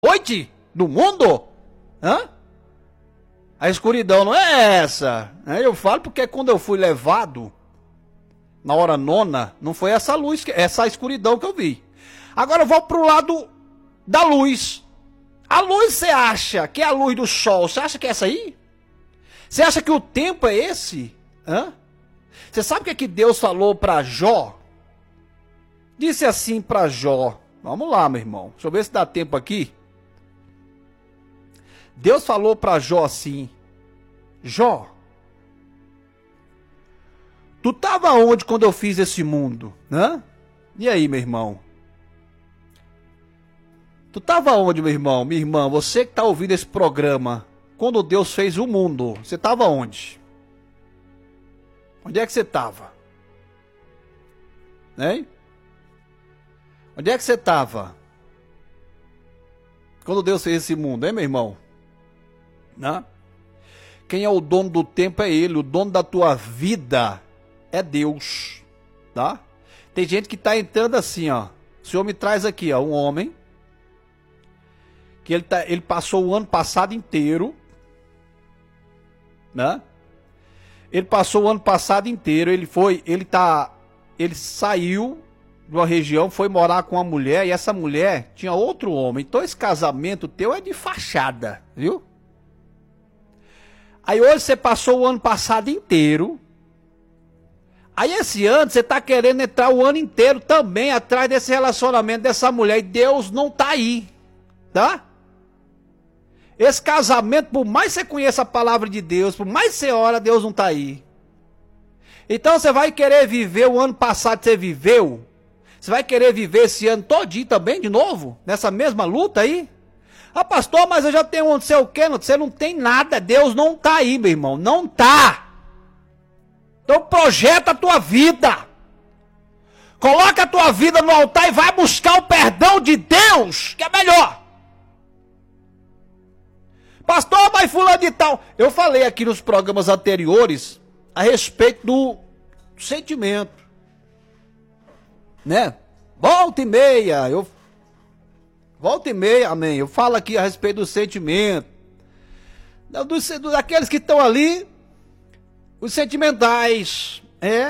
noite do mundo? Hã? A escuridão não é essa. Eu falo porque quando eu fui levado na hora nona, não foi essa luz, essa escuridão que eu vi. Agora eu vou pro lado da luz. A luz, você acha que é a luz do sol? Você acha que é essa aí? Você acha que o tempo é esse? Hã? Você sabe o que é que Deus falou para Jó? Disse assim para Jó. Vamos lá, meu irmão. Deixa eu ver se dá tempo aqui. Deus falou para Jó assim: Jó, tu estava onde quando eu fiz esse mundo? Hã? E aí, meu irmão? Tu estava onde, meu irmão? Minha irmã, você que está ouvindo esse programa, quando Deus fez o mundo, você estava onde? Onde é que você estava? Hein? Onde é que você estava? Quando Deus fez esse mundo, hein, meu irmão? Né? Quem é o dono do tempo é Ele, o dono da tua vida é Deus, tá? Tem gente que está entrando assim, ó. O Senhor me traz aqui, ó, um homem que ele passou o ano passado inteiro, né? Ele passou o ano passado inteiro, ele saiu de uma região, foi morar com uma mulher, e essa mulher tinha outro homem. Então esse casamento teu é de fachada, viu? Aí hoje você passou o ano passado inteiro. Aí esse ano você tá querendo entrar o ano inteiro também atrás desse relacionamento dessa mulher. E Deus não tá aí, tá? Esse casamento, por mais você conheça a palavra de Deus, por mais você ora, Deus não tá aí. Então você vai querer viver o ano passado que você viveu? Você vai querer viver esse ano todinho também, de novo? Nessa mesma luta aí? Ah, pastor, mas eu já tenho não sei o quê, você não tem nada, Deus não tá aí, meu irmão, não tá. Então projeta a tua vida. Coloca a tua vida no altar e vai buscar o perdão de Deus, que é melhor. Pastor, mas fulano de tal. Eu falei aqui nos programas anteriores a respeito do sentimento, né? Volta e meia, amém. Eu falo aqui a respeito do sentimento. Daqueles que estão ali, os sentimentais,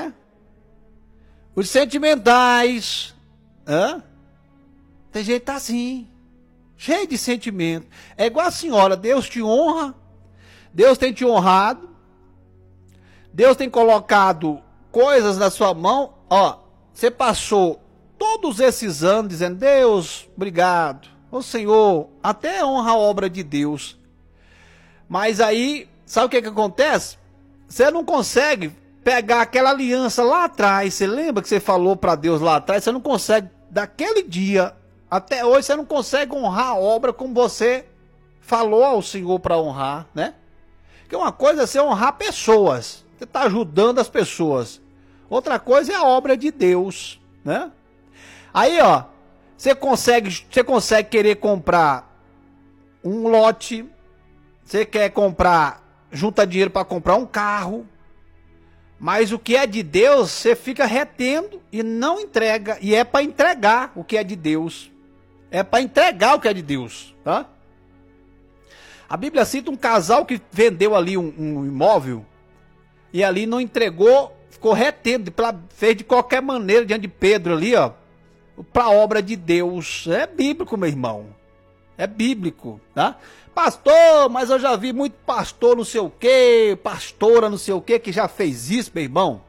os sentimentais, tem gente que tá assim, cheio de sentimento. É igual a senhora, Deus te honra, Deus tem te honrado, Deus tem colocado coisas na sua mão, ó, você passou todos esses anos dizendo, Deus, obrigado, ô Senhor, até honra a obra de Deus. Mas aí, sabe o que acontece? Você não consegue pegar aquela aliança lá atrás, você lembra que você falou para Deus lá atrás? Você não consegue, daquele dia até hoje, você não consegue honrar a obra como você falou ao Senhor para honrar, né? Porque uma coisa é você honrar pessoas, você está ajudando as pessoas. Outra coisa é a obra de Deus, né? Aí, ó, você consegue querer comprar um lote, você quer comprar, junta dinheiro para comprar um carro, mas o que é de Deus, você fica retendo e não entrega, e é para entregar o que é de Deus. É para entregar o que é de Deus, tá? A Bíblia cita um casal que vendeu ali um imóvel e ali não entregou, ficou retendo, fez de qualquer maneira diante de Pedro ali, ó, para a obra de Deus. É bíblico, meu irmão. É bíblico, tá? Pastor, mas eu já vi muito pastor não sei o quê, pastora não sei o quê, que já fez isso, meu irmão.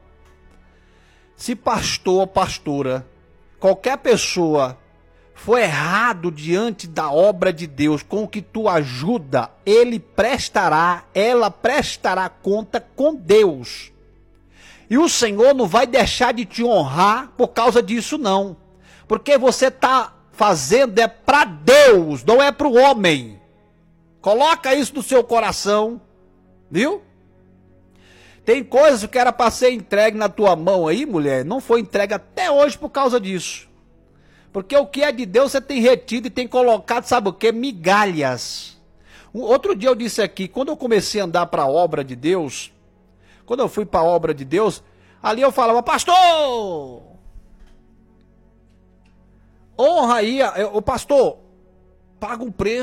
Se pastor ou pastora, qualquer pessoa for errado diante da obra de Deus, com o que tu ajuda, ela prestará conta com Deus. E o Senhor não vai deixar de te honrar por causa disso, não. Porque você está fazendo é para Deus, não é para o homem. Coloca isso no seu coração, viu? Tem coisas que era para ser entregue na tua mão aí, mulher, não foi entregue até hoje por causa disso. Porque o que é de Deus você tem retido e tem colocado, sabe o que? Migalhas. Outro dia eu disse aqui, quando eu comecei a andar para a obra de Deus, quando eu fui para a obra de Deus, ali eu falava, pastor, honra aí, o pastor, paga um preço.